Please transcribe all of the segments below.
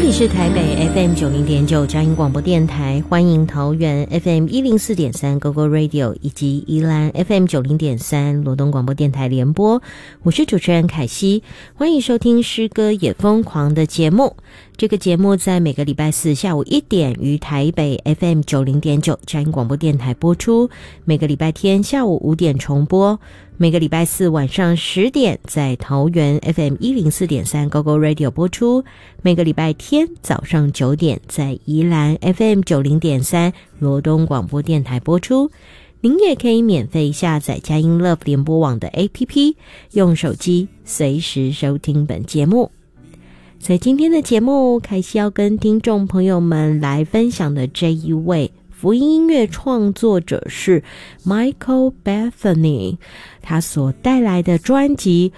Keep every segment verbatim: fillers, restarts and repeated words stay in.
里是台北 F M 九零点九佳音广播电台，欢迎桃园 F M 一零四点三 Go Go Radio 以及宜兰 F M 九零点三罗东广播电台联播，我是主持人凯西，欢迎收听诗歌也疯狂的节目。这个节目在每个礼拜四下午一点于台北 F M 九零点九佳音广播电台播出，每个礼拜天下午五点重播，每个礼拜四晚上十点在桃园 F M 一零四点三 Go Go Radio 播出，每个礼拜天早上九点在宜兰 F M 九零点三罗东广播电台播出。您也可以免费下载佳音 Love 联播网的 A P P， 用手机随时收听本节目。在今天的节目，凯西要跟听众朋友们来分享的这一位福音音乐创作者是 Michael Bethany， 他所带来的专辑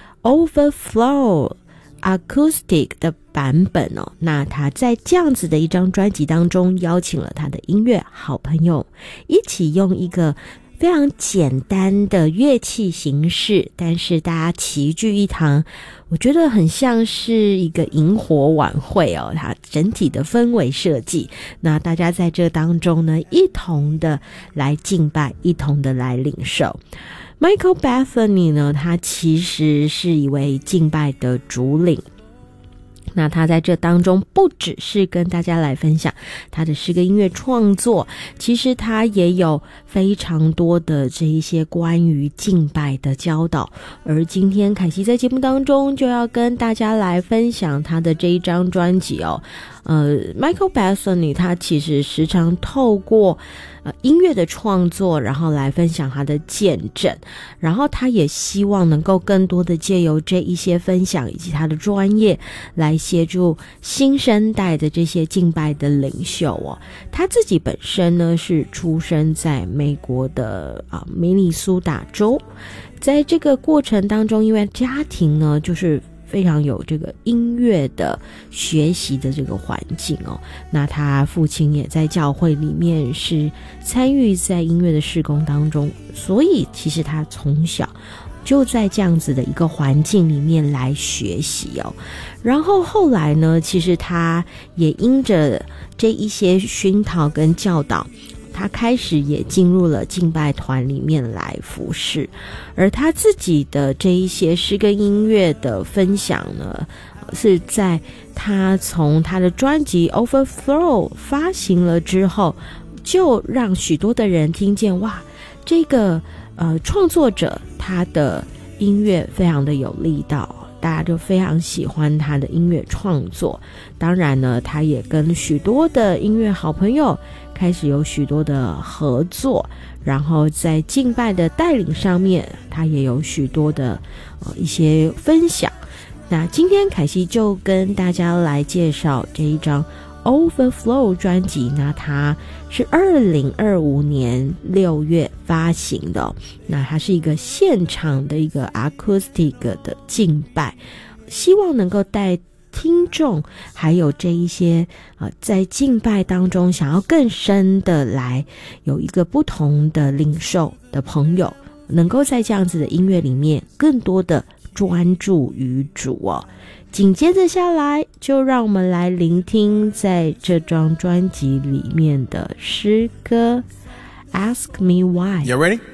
Overflow Acoustic 的版本哦。那他在这样子的一张专辑当中，邀请了他的音乐好朋友，一起用一个非常简单的乐器形式，但是大家齐聚一堂，我觉得很像是一个萤火晚会哦，它整体的氛围设计，那大家在这当中呢，一同的来敬拜，一同的来领受。Michael Bethany 呢，他其实是一位敬拜的主领，那他在这当中不只是跟大家来分享他的诗歌音乐创作，其实他也有非常多的这一些关于敬拜的教导，而今天凯西在节目当中就要跟大家来分享他的这一张专辑哦。呃 Michael Bethany 他其实时常透过呃音乐的创作，然后来分享他的见证，然后他也希望能够更多的借由这一些分享以及他的专业来协助新生代的这些敬拜的领袖哦。他自己本身呢是出生在美国的啊明尼苏达州，在这个过程当中，因为家庭呢就是非常有这个音乐的学习的这个环境哦，那他父亲也在教会里面是参与在音乐的事工当中，所以其实他从小就在这样子的一个环境里面来学习哦。然后后来呢，其实他也因着这一些熏陶跟教导，他开始也进入了敬拜团里面来服侍，而他自己的这一些诗歌音乐的分享呢，是在他从他的专辑 Overflow 发行了之后，就让许多的人听见，哇，这个呃创作者他的音乐非常的有力道，大家就非常喜欢他的音乐创作。当然呢，他也跟许多的音乐好朋友开始有许多的合作，然后在敬拜的带领上面，他也有许多的呃一些分享。那今天凯西就跟大家来介绍这一张 Overflow 专辑，那它是二零二五年六月发行的哦，那它是一个现场的一个 acoustic 的敬拜，希望能够带听众还有这一些呃在敬拜当中想要更深的来有一个不同的领受的朋友，能够在这样子的音乐里面更多的专注于主哦。紧接着下来，就让我们来聆听在这张专辑里面的诗歌 Ask Me Why。 You ready?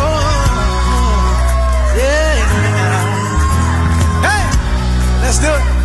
Let's do it.